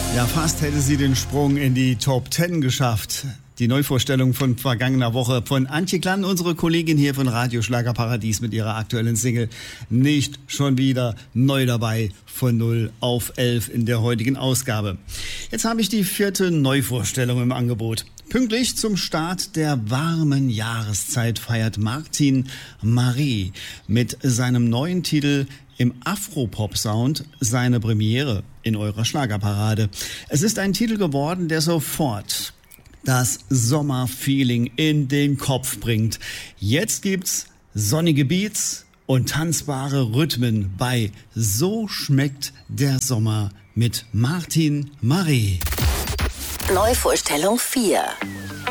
Ja, fast hätte sie den Sprung in die Top 10 geschafft. Die Neuvorstellung von vergangener Woche von Antje Klann, unsere Kollegin hier von Radio Schlagerparadies mit ihrer aktuellen Single. Nicht schon wieder neu dabei von 0 auf 11 in der heutigen Ausgabe. Jetzt habe ich die 4. Neuvorstellung im Angebot. Pünktlich zum Start der warmen Jahreszeit feiert Martin Marie mit seinem neuen Titel im Afropop-Sound seine Premiere in eurer Schlagerparade. Es ist ein Titel geworden, der sofort das Sommerfeeling in den Kopf bringt. Jetzt gibt's sonnige Beats und tanzbare Rhythmen bei So schmeckt der Sommer mit Martin Marie. Neuvorstellung 4.